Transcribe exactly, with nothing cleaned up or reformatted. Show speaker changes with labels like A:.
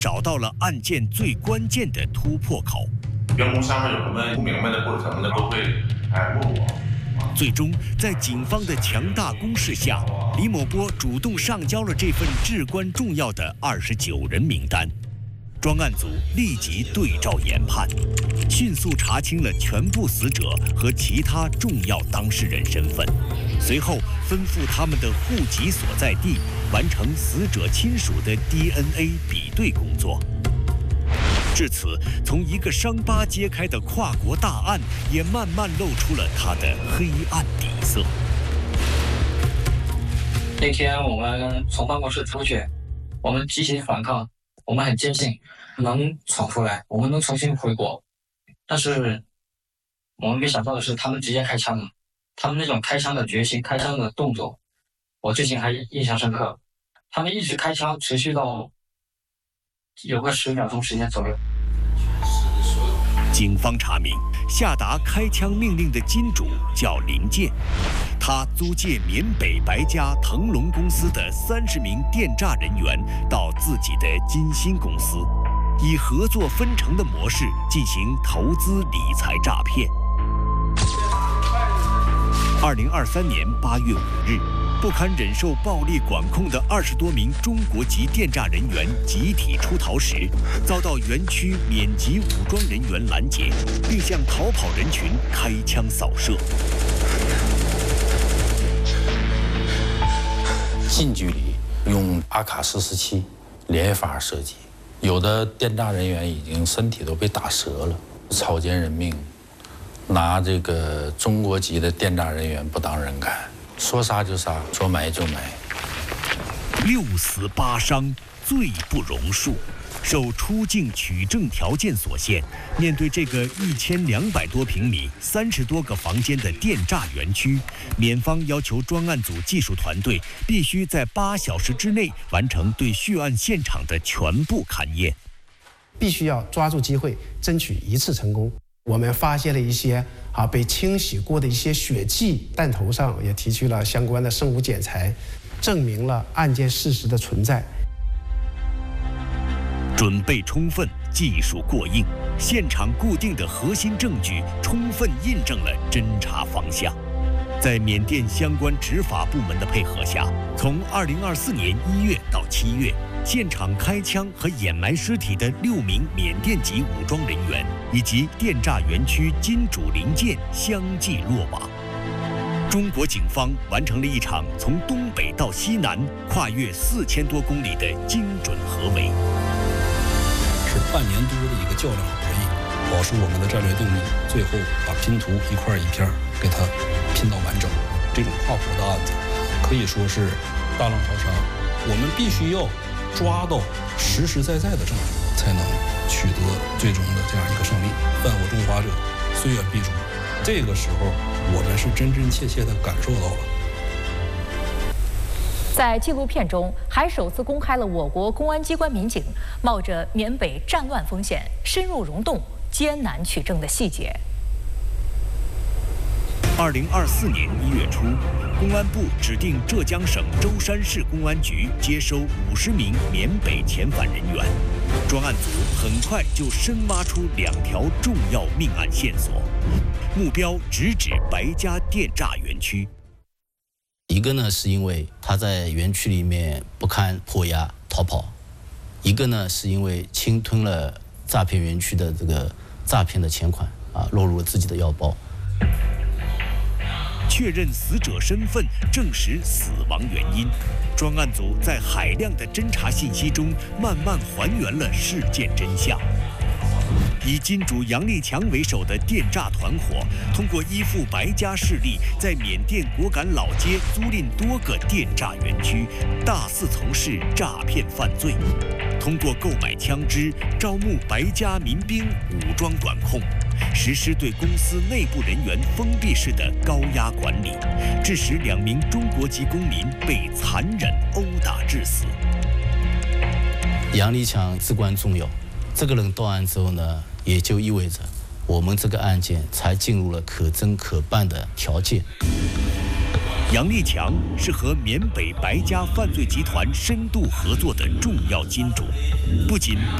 A: 找到了案件最关键的突破口。
B: 员工下面有什么不明白的或者什么的，都会哎问我。
A: 最终，在警方的强大攻势下，李某波主动上交了这份至关重要的二十九人名单。专案组立即对照研判，迅速查清了全部死者和其他重要当事人身份，随后吩咐他们的户籍所在地完成死者亲属的 D N A 比对工作。至此，从一个伤疤揭开的跨国大案，也慢慢露出了它的黑暗底色。
C: 那天我们从办公室出去，我们积极反抗，我们很坚信能闯出来，我们能重新回国。但是我们没想到的是，他们直接开枪了。他们那种开枪的决心、开枪的动作，我最近还印象深刻。他们一直开枪，持续到有个十秒钟时间左右。
A: 警方查明，下达开枪命令的金主叫林建，他租借缅北白家腾龙公司的三十名电诈人员到自己的金星公司，以合作分成的模式进行投资理财诈骗。二零二三年八月五日，不堪忍受暴力管控的二十多名中国籍电诈人员集体出逃时，遭到园区缅籍武装人员拦截，并向逃跑人群开枪扫射。
D: 近距离用阿卡四十七连发射击，有的电诈人员已经身体都被打折了，草菅人命。拿这个中国籍的电诈人员不当人看，说杀就杀，说埋就埋。
A: 六死八伤，罪不容恕。受出境取证条件所限，面对这个一千两百多平米、三十多个房间的电诈园区，缅方要求专案组技术团队必须在八小时之内完成对血案现场的全部勘验，
E: 必须要抓住机会，争取一次成功。我们发现了一些啊被清洗过的一些血迹，弹头上也提取了相关的生物检材，证明了案件事实的存在。
A: 准备充分，技术过硬，现场固定的核心证据充分印证了侦查方向。在缅甸相关执法部门的配合下，从二零二四年一月到七月，现场开枪和掩埋尸体的六名缅甸籍武装人员以及电诈园区金主林建相继落网。中国警方完成了一场从东北到西南跨越四千多公里的精准合围。
F: 是半年多的一个较量和博弈，保持我们的战略定力，最后把拼图一块一片给它拼到完整。这种跨国的案子可以说是大浪淘沙，我们必须要抓到实实在在的证据，才能取得最终的这样一个胜利。犯我中华者，虽远必诛。这个时候，我们是真真切切地感受到了。
G: 在纪录片中，还首次公开了我国公安机关民警冒着缅北战乱风险，深入溶洞、艰难取证的细节。
A: 二零二四年一月初，公安部指定浙江省舟山市公安局接收五十名缅北遣返人员。专案组很快就深挖出两条重要命案线索，目标直指白家电诈园区。
D: 一个呢是因为他在园区里面不堪迫压逃跑，一个呢是因为侵吞了诈骗园区的这个诈骗的钱款啊，落入了自己的腰包。
A: 确认死者身份，证实死亡原因。专案组在海量的侦查信息中，慢慢还原了事件真相。以金主杨立强为首的电诈团伙，通过依附白家势力，在缅甸果敢老街租赁多个电诈园区，大肆从事诈骗犯罪。通过购买枪支，招募白家民兵，武装管控，实施对公司内部人员封闭式的高压管理，致使两名中国籍公民被残忍殴打致死。
D: 杨立强至关重要，这个人到案之后呢，也就意味着我们这个案件才进入了可侦可办的条件。
A: 杨立强是和缅北白家犯罪集团深度合作的重要金主，不仅